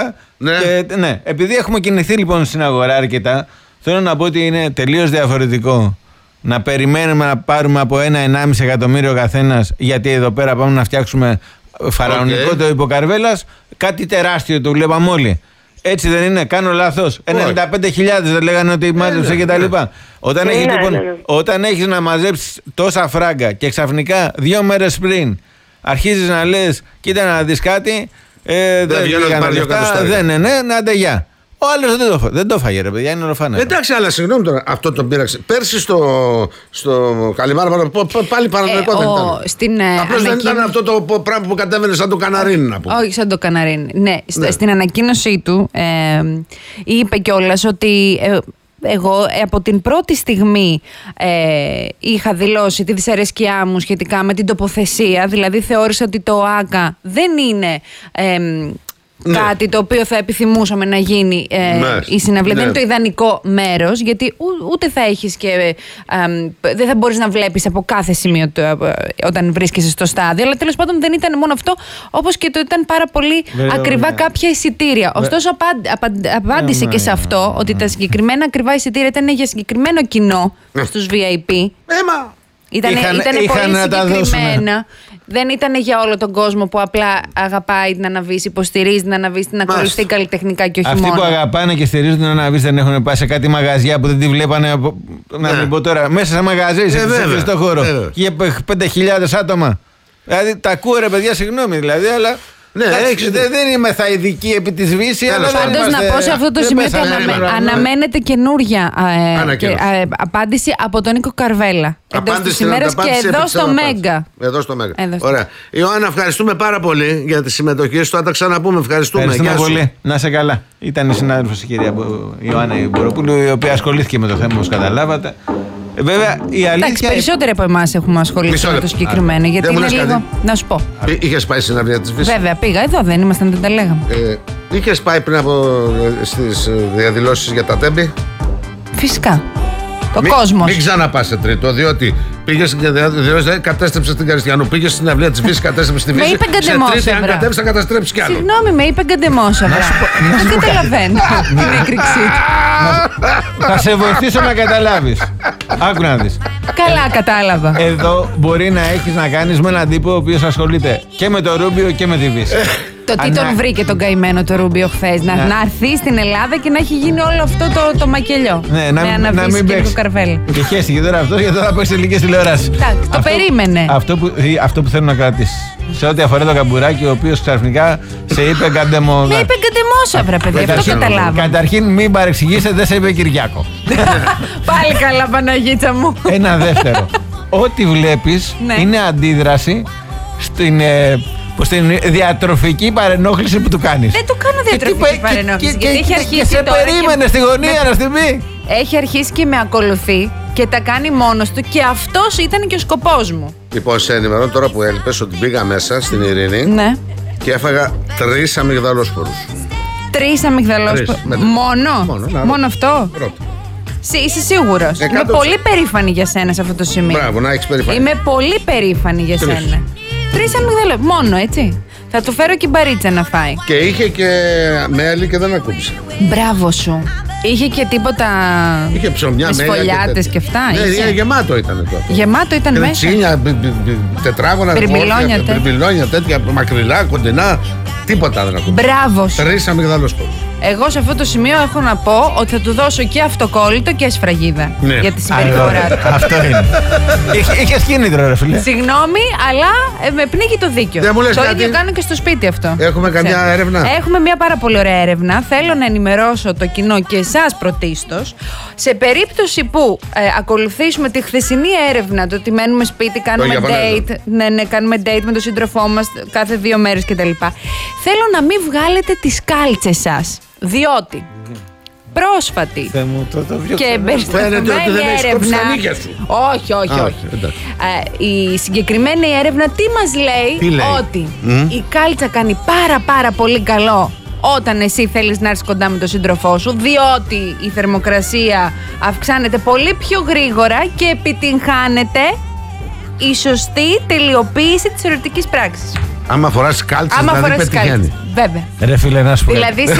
Ναι. Ναι. Επειδή έχουμε κινηθεί λοιπόν στην αγορά αρκετά, θέλω να πω ότι είναι τελείως διαφορετικό να περιμένουμε να πάρουμε από 1-1,5 εκατομμύριο καθένας, γιατί εδώ πέρα πάμε να φτιάξουμε φαραωνικό το υποκαρβέλας, κάτι τεράστιο, το βλέπαμε όλοι. Έτσι δεν είναι, κάνω λάθος. 95.000 δεν λέγανε ότι μάζεψε και τα λοιπά. Όταν έχεις να μαζέψεις τόσα φράγκα και ξαφνικά 2 μέρες πριν αρχίζεις να λες, κοίτα να δεις κάτι, δεν βγαίνουν λεφτά, ναι, άντε γεια. Ο άλλος δεν το φάγε, ρε παιδιά, είναι οροφάνα. Εντάξει, αλλά συγγνώμη τώρα, αυτό τον πήραξε. Πέρσι στο Καλιμάρα πάλι παρανοϊκό δεν ήταν. Απλώς δεν ήταν αυτό το πράγμα που κατέβαινε σαν το καναρίνι, να πούμε. Όχι, σαν το καναρίνι. Ναι, στην ανακοίνωσή του είπε κιόλας ότι. Εγώ από την πρώτη στιγμή είχα δηλώσει τη δυσαρέσκειά μου σχετικά με την τοποθεσία, δηλαδή θεώρησα ότι το ΆΚΑ δεν είναι κάτι το οποίο θα επιθυμούσαμε να γίνει η συναυλία. Δεν είναι το ιδανικό μέρος, γιατί ούτε θα έχεις και δεν θα μπορείς να βλέπεις από κάθε σημείο όταν βρίσκεσαι στο στάδιο, αλλά τέλος πάντων δεν ήταν μόνο αυτό, όπως και το ήταν πάρα πολύ ακριβά κάποια εισιτήρια. Ωστόσο απάντησε και σε αυτό, ότι τα συγκεκριμένα ακριβά εισιτήρια ήταν για συγκεκριμένο κοινό στους VIP. Ήταν πολύ συγκεκριμένα. Δεν ήταν για όλο τον κόσμο που απλά αγαπάει την Αναβίση, υποστηρίζει την Αναβίση, την ακολουθεί καλλιτεχνικά και όχι μόνο. Αυτοί που αγαπάνε και στηρίζουν την Αναβίση δεν έχουν πάει σε κάτι μαγαζιά που δεν τη βλέπανε. Να μην πω τώρα, μέσα σε μαγαζί, σε κλειστό χώρο. Και 5.000 άτομα. Δηλαδή τα ακούω, ρε παιδιά, συγγνώμη δηλαδή, αλλά. Ναι, δεν είμαι θα ειδική επί της Βύση, αλλά πάντως να πω σε αυτό το σημείο ότι αναμένεται καινούρια απάντηση από τον Νίκο Καρβέλα εντός της ημέρας και εδώ στο Μέγκα. Εδώ στο Μέγκα. Ωραία. Ιωάννα, ευχαριστούμε πάρα πολύ για τη συμμετοχή σου. Θα τα ξαναπούμε. Ευχαριστούμε πολύ. Να είσαι καλά. Ήταν η συνάδελφος η κυρία Ιωάννα Μποροπούλου, η οποία ασχολήθηκε με το θέμα, όπως καταλάβατε. Βέβαια, η αλήθεια. Εντάξει, περισσότεροι από εμάς έχουμε ασχοληθεί με το συγκεκριμένο. Γιατί είναι λίγο. Να σου πω. Είχες πάει στην συναυλία της Βύσης? Βέβαια, πήγα. Εδώ δεν ήμασταν, δεν τα λέγαμε. Είχες πάει πριν στις διαδηλώσεις για τα Τέμπη? Φυσικά. Το κόσμος. Μην ξαναπάς σε τρίτο, διότι πήγες στην διαδηλώση, κατέστρεψες την Καριστιανού. Πήγες στην συναυλία της Βύσης, κατέστρεψες τη Βύση. Με είπε Γκαντεμόσευρα. Σε τρίτη, αν κατέβεις, θα καταστρέψεις κι άλλο. Συγγνώμη, με είπε Γκαντεμόσευρα. Δεν καταλαβαίνω την έκρηξή του. Θα σε βοηθήσω να καταλάβεις. Άκου να δεις. Καλά, κατάλαβα. Εδώ μπορεί να έχεις να κάνεις με έναν τύπο ο οποίος ασχολείται και με το Ρούμπιο και με τη Βύση. Το τι τον βρήκε τον καημένο το Ρούμπιο χθες, να έρθει στην Ελλάδα και να έχει γίνει όλο αυτό το μακελιό. Ναι, να μην παίξει. Και χέστηκε τώρα αυτό, γιατί τώρα παίξει ελληνικές τηλεοράσεις. Εντάξει, το περίμενε. Αυτό που θέλω να κρατήσεις. Σε ό,τι αφορά το καμπουράκι, ο οποίος ξαφνικά σε είπε Γκαντεμό. Με είπε Γκαντεμόσαυρα, παιδιά, αυτό καταλάβα. Καταρχήν, μην παρεξηγήσετε, δεν σε είπε Κυριάκο. Πάλι καλά, Παναγίτσα μου. Ένα δεύτερο. Ό,τι βλέπεις είναι αντίδραση στην διατροφική παρενόχληση που του κάνεις. Δεν του κάνω διατροφική παρενόχληση. Γιατί έχει αρχίσει. Και σε περίμενε στη γωνία να στην πει. Έχει αρχίσει και με ακολουθεί και τα κάνει μόνος του, και αυτός ήταν και ο σκοπός μου. Λοιπόν, σε ενημερώνω τώρα που έλειπες ότι πήγα μέσα στην Ειρήνη και έφαγα 3 αμυγδαλόσπορους. 3 αμυγδαλόσπορους. Μόνο αυτό. Πρώτο. Είσαι σίγουρος? Είμαι πολύ περήφανη για σένα σε αυτό το σημείο. Μπράβο, να έχεις περηφάνεια. Είμαι πολύ περήφανη για σένα. 3 αμυγδαλόσπορους. Μόνο, έτσι. Θα του φέρω και μπαρίτσα να φάει. Και είχε και μέλι και δεν ακούμπησε. Μπράβο σου. Είχε και τίποτα. Είχε ψωμιά, σφολιάτες και αυτά. Ναι, γεμάτο ήταν το. Γεμάτο ήταν μέσα. Κρετσίνια, τετράγωνα, μπιρμπιλόνια, τέτοια μακριλά, κοντινά. Τίποτα δεν ακούμπησε. Μπράβο σου. 3 αμυγδαλόσπορους. Εγώ σε αυτό το σημείο έχω να πω ότι θα του δώσω και αυτοκόλλητο και σφραγίδα για τη συμπεριφορά του. Αυτό είναι. Είχες κίνητρο, ρε φίλε. Συγγνώμη, αλλά με πνίγει το δίκιο. Το ίδιο κάνω και στο σπίτι αυτό. Έχουμε καμιά έρευνα? Έχουμε μια πάρα πολύ ωραία έρευνα. Θέλω να ενημερώσω το κοινό και εσάς πρωτίστως. Σε περίπτωση που ακολουθήσουμε τη χθεσινή έρευνα, το ότι μένουμε σπίτι, κάνουμε date. Ναι, κάνουμε date με τον σύντροφό μας κάθε 2 μέρες κτλ. Θέλω να μην βγάλετε τις κάλτσες σας. Διότι πρόσφατη και εμπεριστατωμένη έρευνα. Όχι. Η συγκεκριμένη έρευνα τι μας λέει? Ότι η κάλτσα κάνει πάρα πολύ καλό όταν εσύ θέλεις να έρθεις κοντά με τον σύντροφό σου, διότι η θερμοκρασία αυξάνεται πολύ πιο γρήγορα και επιτυγχάνεται η σωστή τελειοποίηση της ερωτικής πράξης. Άμα φοράς κάλτσες, δηλαδή πετυχαίνει. Βέβαια. Ρε φίλε, να σου πω. Δηλαδή